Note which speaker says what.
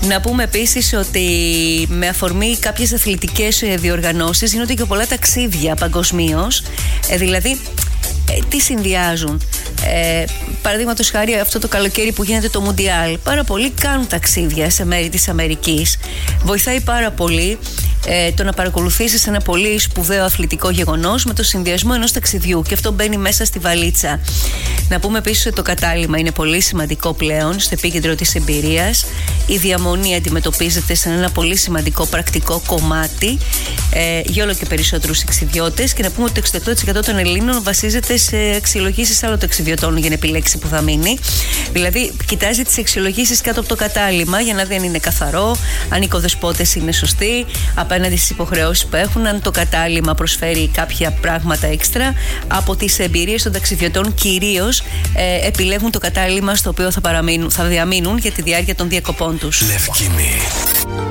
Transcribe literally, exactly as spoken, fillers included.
Speaker 1: Να πούμε επίσης ότι με αφορμή κάποιες αθλητικές διοργανώσεις γίνονται και πολλά ταξίδια παγκοσμίως. Ε, δηλαδή, ε, τι συνδυάζουν. Ε, Παραδείγματος χάρη, αυτό το καλοκαίρι που γίνεται το Μουντιάλ, πάρα πολλοί κάνουν ταξίδια σε μέρη της Αμερικής. Βοηθάει πάρα πολύ ε, το να παρακολουθήσεις ένα πολύ σπουδαίο αθλητικό γεγονός με το συνδυασμό ενός ταξιδιού, και αυτό μπαίνει μέσα στη βαλίτσα. Να πούμε επίσης ότι το κατάλημα είναι πολύ σημαντικό πλέον στο επίκεντρο της εμπειρίας. Η διαμονή αντιμετωπίζεται σαν ένα πολύ σημαντικό πρακτικό κομμάτι ε, για όλο και περισσότερους ταξιδιώτες, και να πούμε ότι το εξήντα οκτώ τοις εκατό των Ελλήνων βασίζεται σε αξιολογήσεις άλλων ταξιδιωτών για να επιλέξει που θα μείνει. Δηλαδή, κοιτάζει τις αξιολογήσεις κάτω από το κατάλημα για να δει αν είναι καθαρό, αν οι οικοδεσπότες είναι σωστοί απέναντι στις υποχρεώσεις που έχουν, αν το κατάλημα προσφέρει κάποια πράγματα έξτρα. Από τις εμπειρίες των ταξιδιωτών κυρίως ε, επιλέγουν το κατάλημα στο οποίο θα, παραμείνουν, θα διαμείνουν για τη διάρκεια των διακοπών τους.
Speaker 2: Λευκίνη.